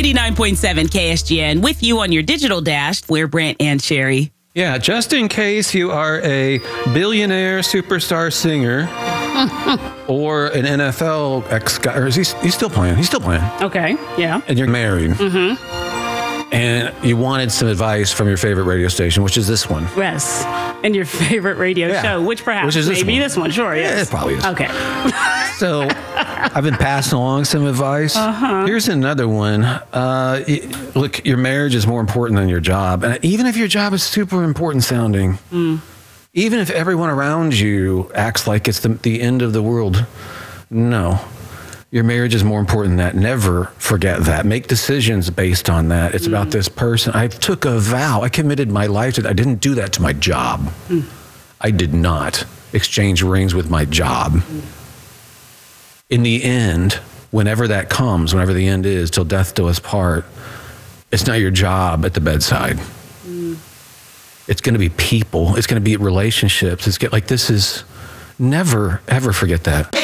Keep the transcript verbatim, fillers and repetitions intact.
ninety-nine point seven K S G N with you on your digital dash. We're Brant and Sherry. Yeah, just in case you are a billionaire superstar singer or an N F L ex guy, or is he, he's still playing? He's still playing. Okay, yeah. And you're married. Mm-hmm. And you wanted some advice from your favorite radio station, which is this one. Yes. And your favorite radio Yeah. show, which perhaps Which is this maybe one. this one. Sure, yes. Yeah, it probably is. Okay. So I've been passing along some advice. Uh-huh. Here's another one. Uh, y- look, your marriage is more important than your job. And even if your job is super important sounding, Mm. even if everyone around you acts like it's the, the end of the world, no. Your marriage is more important than that. Never forget that. Make decisions based on that. It's mm. about this person. I took a vow. I committed my life to that. I didn't do that to my job. Mm. I did not exchange rings with my job. Mm. In the end, whenever that comes, whenever the end is, till death do us part, it's not your job at the bedside. Mm. It's going to be people. It's going to be relationships. It's get, like this is never, ever forget that.